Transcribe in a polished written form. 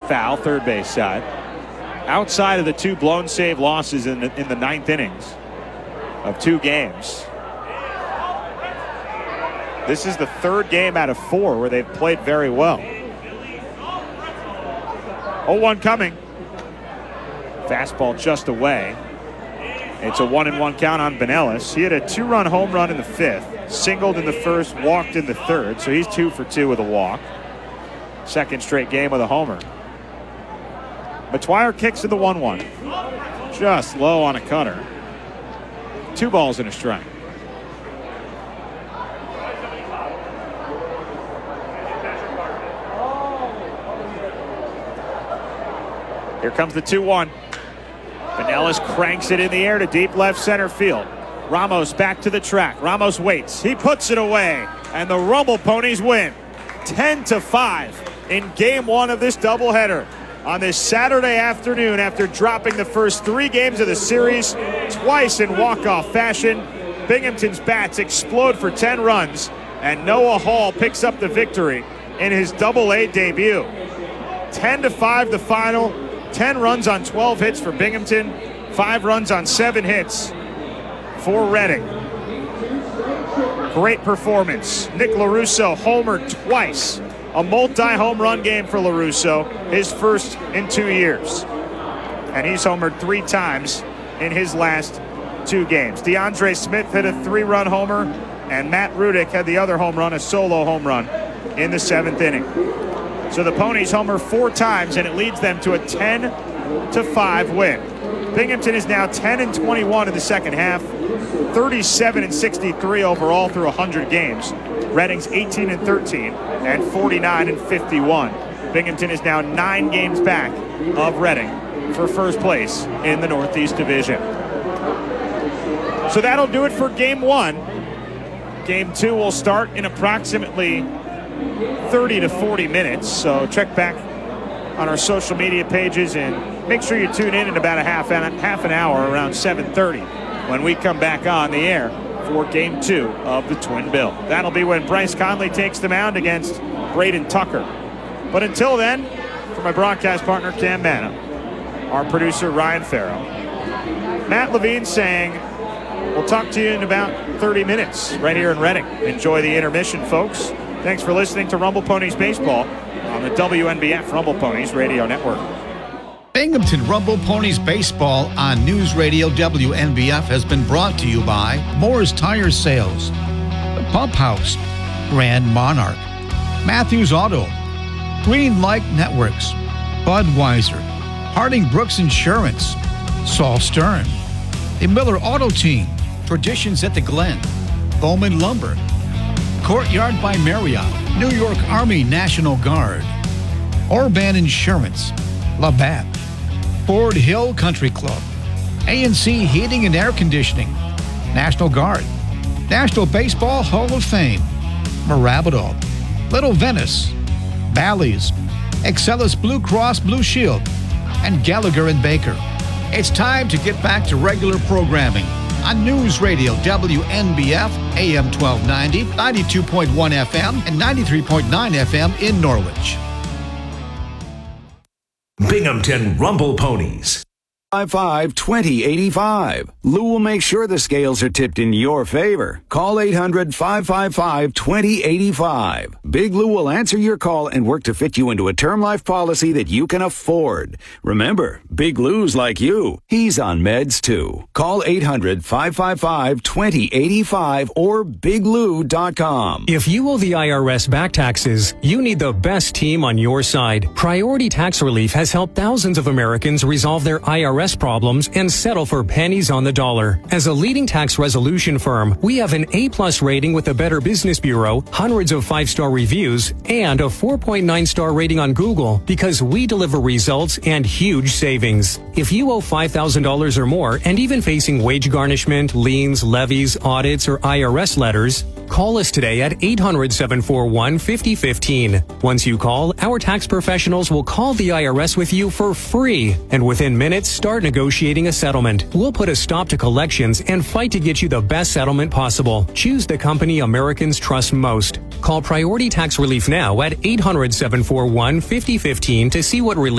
foul, third base side. Outside of the 2 blown save losses in the ninth innings of 2 games, this is the 3rd game out of 4 where they've played very well. 0-1 coming. Fastball just away. It's a 1-1 count on Binelas. He had a 2-run home run in the 5th, singled in the 1st, walked in the 3rd, so he's 2 for 2 with a walk. Second straight game with a homer. McGuire kicks to the 1-1. Just low on a cutter. 2 balls and a strike. Here comes the 2-1. Binelas cranks it in the air to deep left center field. Ramos back to the track. Ramos waits. He puts it away. And the Rumble Ponies win 10-5 in game 1 of this doubleheader. On this Saturday afternoon, after dropping the first 3 games of the series twice in walk-off fashion, Binghamton's bats explode for 10 runs, and Noah Hall picks up the victory in his Double-A debut. 10-5 the final. 10 runs on 12 hits for Binghamton, 5 runs on 7 hits for Reading. Great performance. Nick LaRusso homered twice. A multi-home run game for LaRusso, his first in 2 years. And he's homered 3 times in his last 2 games. DeAndre Smith hit a 3-run homer, and Matt Rudick had the other home run, a solo home run, in the 7th inning. So the Ponies homer 4 times, and it leads them to a 10-5 win. Binghamton is now 10-21 in the second half, 37-63 overall through 100 games. Reading's 18-13 and 49-51. Binghamton is now 9 games back of Reading for first place in the Northeast Division. So that'll do it for game 1. Game 2 will start in approximately 30 to 40 minutes. So check back on our social media pages and make sure you tune in about a half an hour around 7:30 when we come back on the air for game 2 of the Twin Bill. That'll be when Bryce Conley takes the mound against Braden Tucker. But until then, for my broadcast partner Cam Manna, our producer Ryan Farrow, Matt Levine saying we'll talk to you in about 30 minutes right here in Reading. Enjoy the intermission, folks. Thanks for listening to Rumble Ponies Baseball on the WNBF Rumble Ponies Radio Network. Binghamton Rumble Ponies Baseball on News Radio WNBF has been brought to you by Moore's Tire Sales, The Pump House, Grand Monarch, Matthews Auto, Green Light Networks, Budweiser, Harding Brooks Insurance, Saul Stern, the Miller Auto Team, Traditions at the Glen, Bowman Lumber, Courtyard by Marriott, New York Army National Guard, Orban Insurance, Labatt, Ford Hill Country Club, A&C Heating and Air Conditioning, National Guard, National Baseball Hall of Fame, Marabito, Little Venice, Bally's, Excellus Blue Cross Blue Shield, and Gallagher and Baker. It's time to get back to regular programming on News Radio WNBF, AM 1290, 92.1 FM, and 93.9 FM in Norwich. Binghamton Rumble Ponies. 555-2085. Lou will make sure the scales are tipped in your favor. Call 800-555-2085. Big Lou will answer your call and work to fit you into a term life policy that you can afford. Remember, Big Lou's like you. He's on meds too. Call 800-555-2085 or biglou.com. If you owe the IRS back taxes, you need the best team on your side. Priority Tax Relief has helped thousands of Americans resolve their IRS problems and settle for pennies on the dollar. As a leading tax resolution firm, we have an A+ rating with the Better Business Bureau, hundreds of 5-star reviews, and a 4.9-star rating on Google because we deliver results and huge savings. If you owe $5,000 or more and even facing wage garnishment, liens, levies, audits, or IRS letters, call us today at 800-741-5015. Once you call, our tax professionals will call the IRS with you for free, and within minutes, start negotiating a settlement. We'll put a stop to collections and fight to get you the best settlement possible. Choose the company Americans trust most. Call Priority Tax Relief now at 800-741-5015 to see what relief